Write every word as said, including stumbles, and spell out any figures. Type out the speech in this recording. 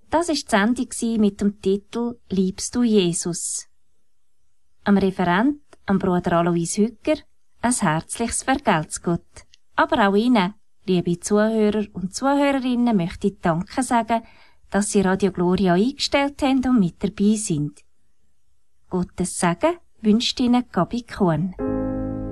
Das war die Sendung mit dem Titel «Liebst du Jesus?». Am Referent, am Bruder Alois Hügger, ein herzliches Vergelt's Gott. Aber auch Ihnen, liebe Zuhörer und Zuhörerinnen, möchte ich Danke sagen, dass Sie Radio Gloria eingestellt haben und mit dabei sind. Gottes Segen wünscht Ihnen Gabi Kuhn.